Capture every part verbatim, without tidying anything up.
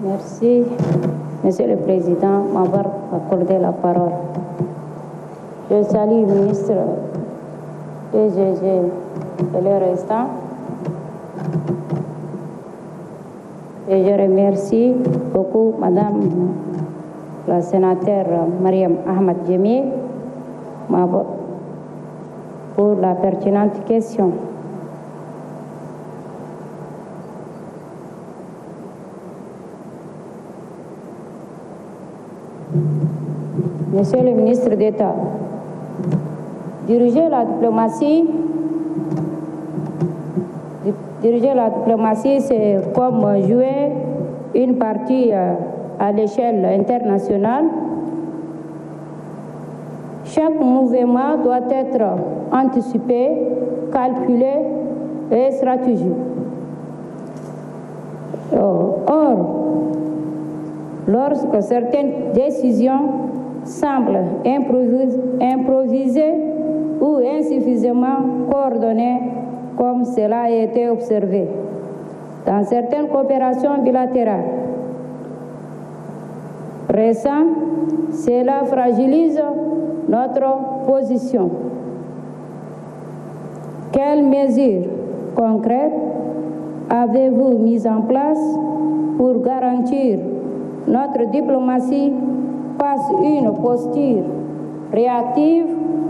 Merci, Monsieur le Président, m'avoir accordé la parole. Je salue le ministre D G G et le restant. Et je remercie beaucoup Madame la sénateur Mariam Ahmad Djemil pour la pertinente question. Monsieur le ministre d'État, diriger la diplomatie, diriger la diplomatie, c'est comme jouer une partie à l'échelle internationale. Chaque mouvement doit être anticipé, calculé et stratégique. Or, lorsque certaines décisions semblent improvisées ou insuffisamment coordonnées, comme cela a été observé dans certaines coopérations bilatérales récentes, cela fragilise notre position. Quelles mesures concrètes avez-vous mises en place pour garantir notre diplomatie face à une posture réactive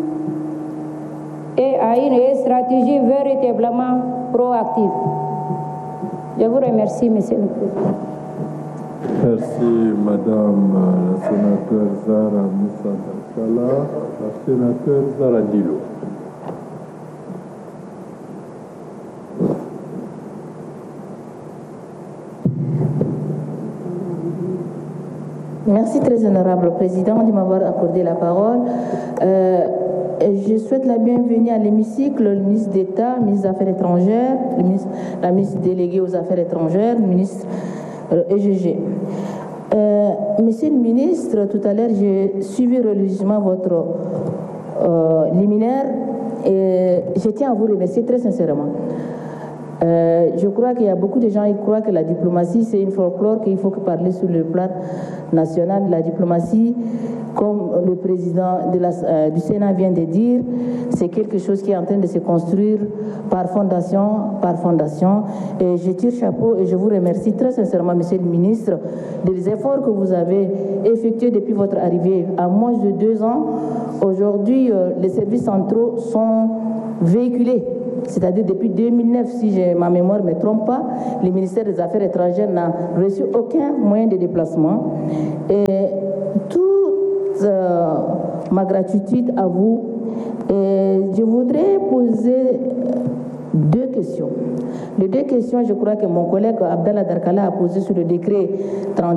et à une stratégie véritablement proactive? Je vous remercie, Monsieur le Président. Merci, Madame la sénateur Zahra Moussa Darkala. La sénateur Zahra Dilo. Merci très honorable Président de m'avoir accordé la parole. Euh, je souhaite la bienvenue à l'hémicycle, le ministre d'État, le ministre des Affaires étrangères, le ministre, la ministre déléguée aux Affaires étrangères, le ministre euh, E G G. Euh, Monsieur le ministre, tout à l'heure, j'ai suivi religieusement votre euh, liminaire et je tiens à vous remercier très sincèrement. Euh, je crois qu'il y a beaucoup de gens qui croient que la diplomatie, c'est une folklore, qu'il faut que parler sur le plan national. La diplomatie, comme le président de la, euh, du Sénat vient de dire, c'est quelque chose qui est en train de se construire par fondation, par fondation. Et je tire chapeau et je vous remercie très sincèrement, Monsieur le ministre, des efforts que vous avez effectués depuis votre arrivée. À moins de deux ans, aujourd'hui, euh, les services centraux sont véhiculés. C'est-à-dire depuis deux mille neuf, si j'ai, ma mémoire ne me trompe pas, le ministère des Affaires étrangères n'a reçu aucun moyen de déplacement. Et toute euh, ma gratitude à vous. Et je voudrais poser deux questions. Les deux questions, je crois que mon collègue Abdallah Darkala a posé sur le décret trente.